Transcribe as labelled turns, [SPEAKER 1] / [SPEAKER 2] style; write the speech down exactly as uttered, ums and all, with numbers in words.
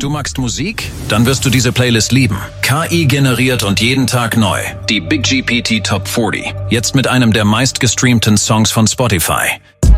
[SPEAKER 1] Du magst Musik? Dann wirst du diese Playlist lieben. K I generiert und jeden Tag neu. Die Big G P T Top vierzig. Jetzt mit einem der meistgestreamten Songs von Spotify.